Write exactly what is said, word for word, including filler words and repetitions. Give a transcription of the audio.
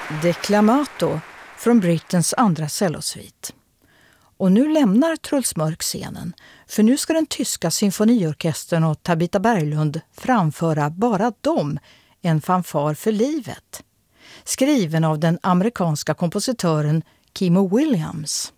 Declamato från Brittens andra cellosvit. Och nu lämnar Truls Mörk scenen, för nu ska den tyska symfoniorkestern och Tabita Berglund framföra bara dem, en fanfar för livet. Skriven av den amerikanska kompositören Kimo Williams.